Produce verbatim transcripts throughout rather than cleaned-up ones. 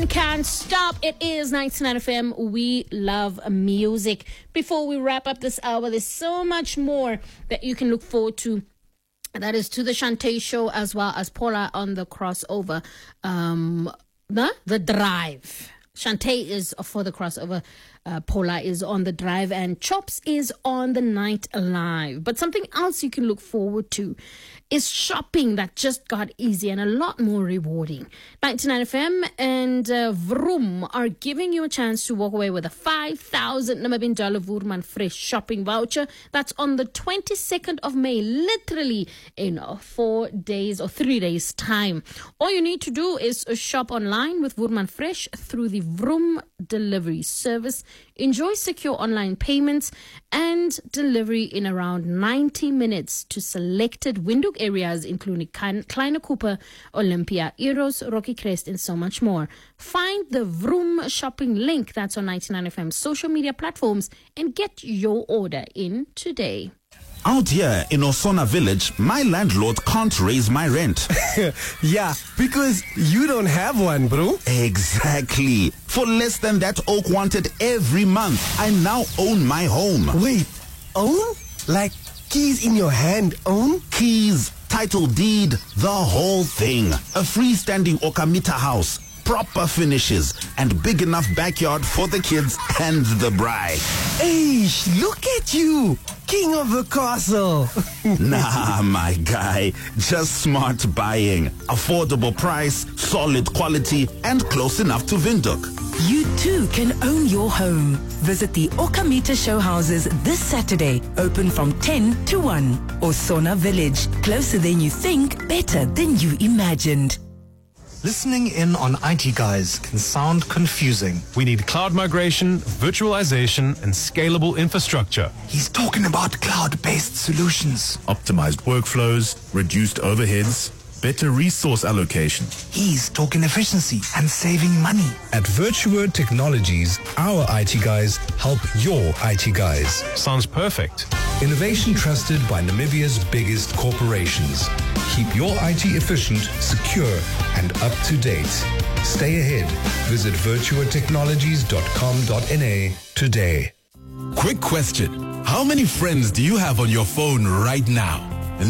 Can't stop. It is ninety-nine F M. We love music. Before we wrap up this hour, there's so much more that you can look forward to. That is to the Shantae show, as well as Paula on the crossover. Um, the, the drive. Shantae is for the crossover. Uh, Paula is on the drive, and Chops is on the night live. But something else you can look forward to is shopping that just got easy and a lot more rewarding. ninety-nine F M and uh, Vroom are giving you a chance to walk away with a five thousand Namibian dollar Woerman Fresh shopping voucher. That's on the twenty-second of May, literally in uh, four days or three days time. All you need to do is uh, shop online with Woerman Fresh through the Vroom delivery service. Enjoy secure online payments and delivery in around ninety minutes to selected Windhoek areas, including Kleine Cooper, Olympia, Eros, Rocky Crest, and so much more. Find the Vroom shopping link that's on ninety-nine F M's social media platforms and get your order in today. Out here in Osona Village, my landlord can't raise my rent. Yeah, because you don't have one, bro. Exactly. For less than that Oak wanted every month, I now own my home. Wait, own? Like keys in your hand, own? Keys, title deed, the whole thing. A freestanding Okamita house, proper finishes, and big enough backyard for the kids and the bride. Hey, look at you, king of the castle. Nah, my guy, just smart buying. Affordable price, solid quality, and close enough to Windhoek. You too can own your home. Visit the Okamita show houses this Saturday, open from ten to one. Osona Village, closer than you think, better than you imagined. Listening in on I T guys can sound confusing. We need cloud migration, virtualization, and scalable infrastructure. He's talking about cloud-based solutions. Optimized workflows, reduced overheads, better resource allocation. He's talking efficiency and saving money. At Virtuword Technologies, our I T guys help your I T guys. Sounds perfect. Innovation trusted by Namibia's biggest corporations. Keep your I T efficient, secure, and up to date. Stay ahead. Visit virtuword technologies dot com dot n a today. Quick question. How many friends do you have on your phone right now?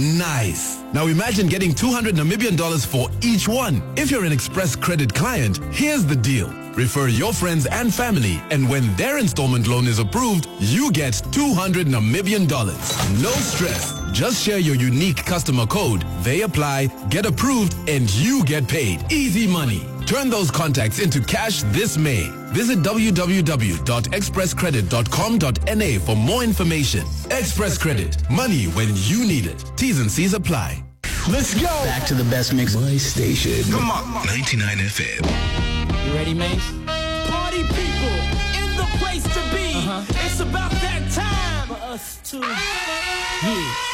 Nice. Now imagine getting two hundred Namibian dollars for each one. If you're an Express Credit client, here's the deal. Refer your friends and family, and when their installment loan is approved, you get two hundred Namibian dollars. No stress. Just share your unique customer code. They apply, get approved, and you get paid. Easy money. Turn those contacts into cash this May. Visit w w w dot express credit dot com dot n a for more information. Express Credit. Money when you need it. T's and C's apply. Let's go. Back to the best mix. My station. Come on. ninety-nine F M. You ready, Mace? Party people in the place to be. Uh-huh. It's about that time for us to. Yeah.